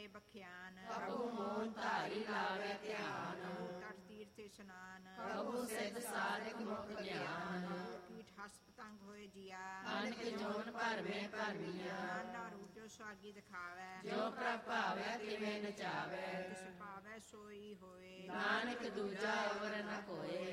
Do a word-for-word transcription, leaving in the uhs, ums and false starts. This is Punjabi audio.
ਕਰੇ ਬਖਿਆਨ। ਪ੍ਰਭੂ ਮੋਹਨ ਧਾਰੀ ਲਾਵੇ ਧਿਆਨ। ਤਟ ਤੀਰਥ ਇਸ਼ਨਾਨ। ਪ੍ਰਭੂ ਸਿੱਧ ਸਾਧਕ ਮੁਖ ਗਿਆਨ। ਕੀਟ ਹਸ ਪਤੰਗ ਹੋਏ ਜੀਆ। ਨਾਨਕ ਜੋਨ ਭਰਵੇਂ ਭਰਮੀਆਂ। ਨਾਨਾ ਰੂਪ ਸੁਆਗੀ ਦਿਖਾਵੈ। ਜੋ ਪ੍ਰਭ ਭਾਵੈ ਤਿਵੇਂ ਨਚਾਵੈ। ਤਿਸ ਭਾਵੈ ਸੋਈ ਹੋਏ। ਨਾਨਕ ਦੂਜਾ ਅਵਰ ਨ ਕੋਏ।